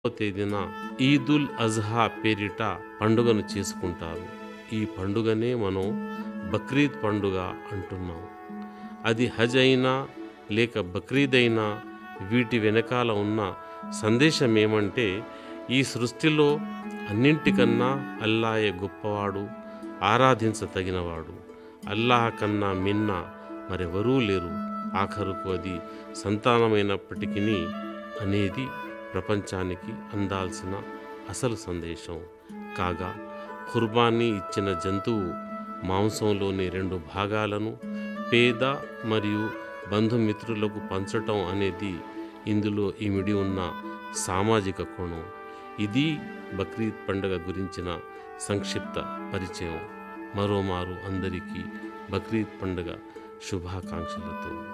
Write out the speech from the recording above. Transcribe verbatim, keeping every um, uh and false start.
తేదీన ఈదుల్ అజ్హా పేరిట పండుగను చేసుకుంటారు. ఈ పండుగనే మనం బక్రీద్ పండుగ అంటున్నాం. అది హజ్ అయినా లేక బక్రీద్ అయినా వీటి వెనకాల ఉన్న సందేశం ఏమంటే, ఈ సృష్టిలో అన్నింటికన్నా అల్లాయే గొప్పవాడు, ఆరాధించతగినవాడు. అల్లాహ్ కన్నా మిన్న మరెవరూ లేరు. ఆఖరుకు అది సంతానమైనప్పటికీ అనేది ప్రపంచానికి అందాల్సిన అసలు సందేశం. కాగా ఖుర్బానీ ఇచ్చిన జంతువు మాంసంలోని రెండు భాగాలను పేద మరియు బంధుమిత్రులకు పంచటం అనేది ఇందులో ఇమిడి ఉన్న సామాజిక కోణం. ఇది బక్రీద్ పండుగ గురించిన సంక్షిప్త పరిచయం. మరోమారు అందరికీ బక్రీద్ పండుగ శుభాకాంక్షలతో.